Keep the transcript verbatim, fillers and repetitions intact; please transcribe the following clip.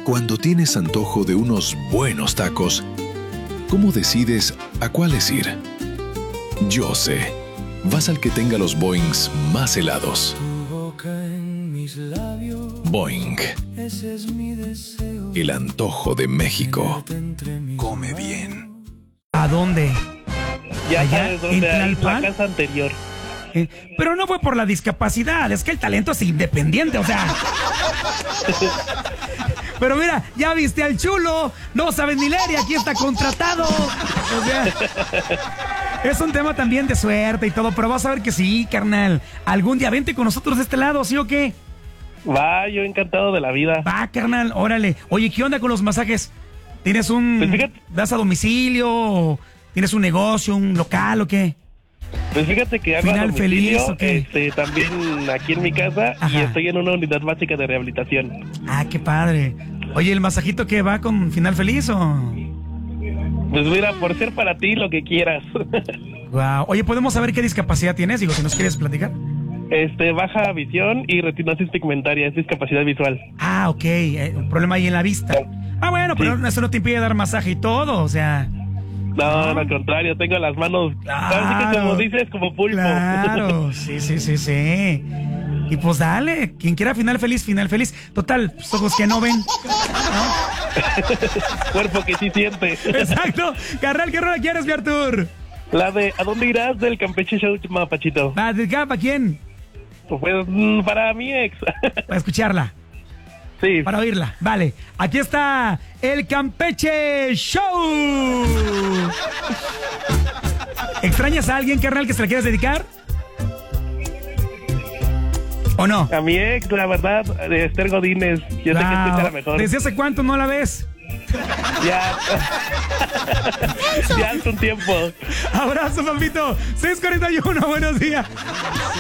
Cuando tienes antojo de unos buenos tacos, ¿cómo decides a cuáles ir? Yo sé. Vas al que tenga los Boings más helados. Boing. El antojo de México. Come bien. ¿A dónde? Ya ¿Allá? sabes dónde, ¿En ahí, la Tlalpan? casa anterior. Eh, pero no fue por la discapacidad, es que el talento es independiente, o sea. Pero mira, ya viste al chulo, no sabes ni leer y aquí está contratado. O sea, es un tema también de suerte y todo, pero vas a ver que sí, carnal. Algún día vente con nosotros de este lado, ¿sí o qué? Va, yo encantado de la vida. Va, carnal, órale. Oye, ¿qué onda con los masajes? ¿Tienes un... Pues fíjate- das a domicilio? ¿O ¿tienes un negocio, un local o qué? Pues fíjate que hago Final a domicilio, feliz, ¿o qué? este, también aquí en mi casa, Ajá. y estoy en una unidad básica de rehabilitación. Ah, qué padre. Oye, ¿el masajito qué va con final feliz o...? Pues mira, por ser para ti lo que quieras. Wow. Oye, ¿podemos saber qué discapacidad tienes? Digo, si nos quieres platicar. Este, baja visión y retinosis pigmentaria, es discapacidad visual. Ah, ok. eh, un problema ahí en la vista. Ah, bueno, pero Sí. eso no te impide dar masaje y todo, o sea... No, no, al contrario, tengo las manos, Claro. así que como dices, como pulpo. Claro, sí, sí, sí, sí. Y pues dale, quien quiera final feliz, final feliz. Total, pues, ojos que no ven. Cuerpo que sí siente. Exacto. Carnal, ¿qué rola quieres, mi Artur? La de ¿a dónde irás? Del Campeche Show, Mapachito. ¿Para ¿para quién? Pues mm, para mi ex. Para escucharla, Sí. para oírla. Vale, aquí está el Campeche Show. ¿Extrañas a alguien, carnal, que se la quieras dedicar? ¿O no? A mi ex, la verdad, de Esther Godínez. Yo sé que Wow. escucha la mejor. ¿Desde hace cuánto no la ves? Ya. Ya hace un tiempo. Abrazo, papito. seis cuarenta y uno, buenos días.